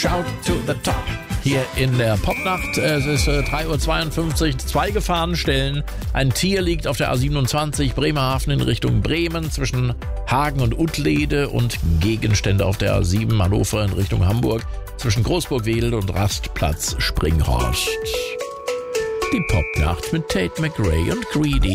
Shout to the top. Hier in der Popnacht, es ist 3:52 Uhr, 2 Gefahrenstellen. Ein Tier liegt auf der A27 Bremerhaven in Richtung Bremen zwischen Hagen und Uttlede und Gegenstände auf der A7 Hannover in Richtung Hamburg zwischen Großburg-Wedel und Rastplatz Springhorst. Die Popnacht mit Tate McRae und Greedy.